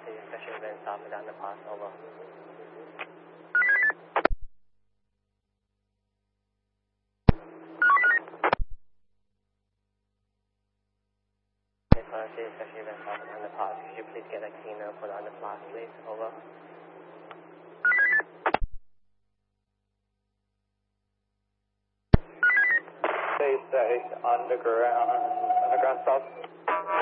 special events offered on the pass, over. Special events offered on the pass. Could you please get a cleaner put on the pass, please? Over. Stay underground south.